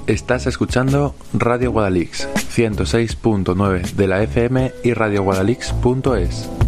Estás escuchando Radio Guadalix 106.9 de la FM y radioguadalix.es.